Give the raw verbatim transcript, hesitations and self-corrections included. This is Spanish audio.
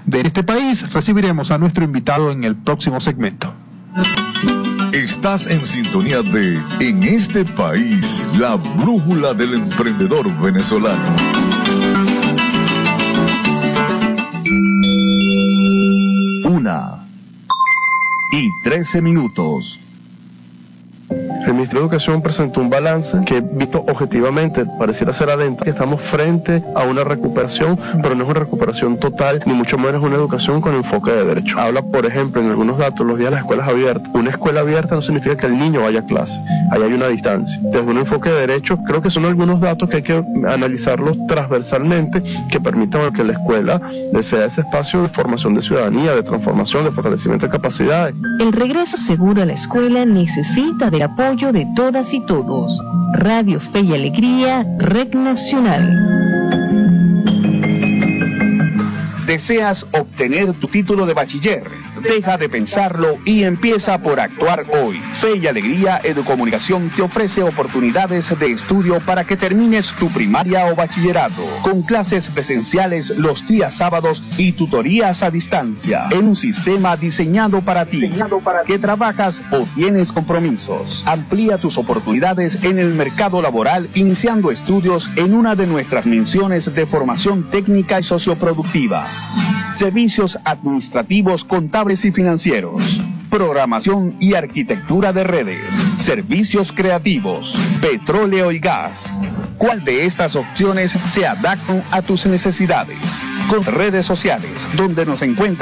de este país. Recibiremos a nuestro invitado en el próximo segmento. Estás en sintonía de En este país, la brújula del emprendedor venezolano. Una y trece minutos. El Ministerio de Educación presentó un balance que, visto objetivamente, pareciera ser alentador, que estamos frente a una recuperación, pero no es una recuperación total, ni mucho menos una educación con enfoque de derecho. Habla, por ejemplo, en algunos datos, los días de las escuelas abiertas. Una escuela abierta no significa que el niño vaya a clase, ahí hay una distancia. Desde un enfoque de derecho, creo que son algunos datos que hay que analizarlos transversalmente, que permitan que la escuela sea ese espacio de formación de ciudadanía, de transformación, de fortalecimiento de capacidades. El regreso seguro a la escuela necesita del apoyo de todas y todos. Radio Fe y Alegría, Red Nacional. ¿Deseas obtener tu título de bachiller? Deja de pensarlo y empieza por actuar hoy. Fe y Alegría Educomunicación te ofrece oportunidades de estudio para que termines tu primaria o bachillerato, con clases presenciales los días sábados y tutorías a distancia, en un sistema diseñado para ti, que trabajas o tienes compromisos. Amplía tus oportunidades en el mercado laboral iniciando estudios en una de nuestras menciones de formación técnica y socioproductiva. Servicios administrativos, contables y financieros, programación y arquitectura de redes, servicios creativos, petróleo y gas. ¿Cuál de estas opciones se adaptan a tus necesidades? Con redes sociales, donde nos encuentras